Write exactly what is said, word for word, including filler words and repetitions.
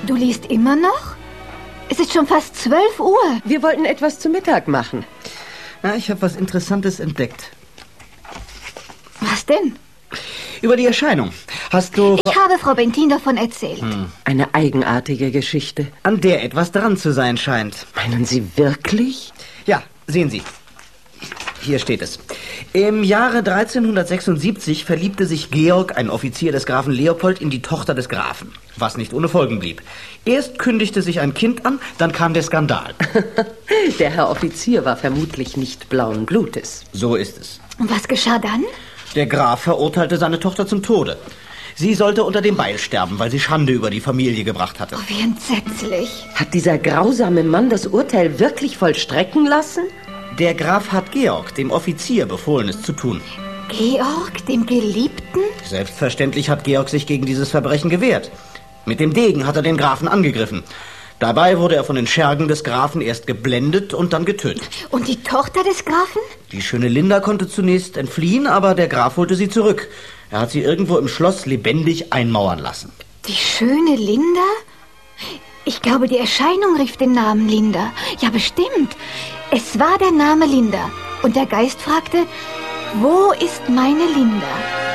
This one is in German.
Du liest immer noch? Es ist schon fast zwölf Uhr. Wir wollten etwas zu Mittag machen. Na, ich habe was Interessantes entdeckt. Was denn? Über die Erscheinung. Hast du... Ich habe Frau Bentin davon erzählt. Hm. Eine eigenartige Geschichte. An der etwas dran zu sein scheint. Meinen Sie wirklich? Ja, sehen Sie. Hier steht es. Im Jahre dreizehnhundertsechsundsiebzig verliebte sich Georg, ein Offizier des Grafen Leopold, in die Tochter des Grafen, was nicht ohne Folgen blieb. Erst kündigte sich ein Kind an, dann kam der Skandal. Der Herr Offizier war vermutlich nicht blauen Blutes. So ist es. Und was geschah dann? Der Graf verurteilte seine Tochter zum Tode. Sie sollte unter dem Beil sterben, weil sie Schande über die Familie gebracht hatte. Oh, wie entsetzlich. Hat dieser grausame Mann das Urteil wirklich vollstrecken lassen? Der Graf hat Georg, dem Offizier, befohlen, es zu tun. Georg, dem Geliebten? Selbstverständlich hat Georg sich gegen dieses Verbrechen gewehrt. Mit dem Degen hat er den Grafen angegriffen. Dabei wurde er von den Schergen des Grafen erst geblendet und dann getötet. Und die Tochter des Grafen? Die schöne Linda konnte zunächst entfliehen, aber der Graf holte sie zurück. Er hat sie irgendwo im Schloss lebendig einmauern lassen. Die schöne Linda? Ich glaube, die Erscheinung rief den Namen Linda. Ja, bestimmt. Es war der Name Linda. Und der Geist fragte, wo ist meine Linda?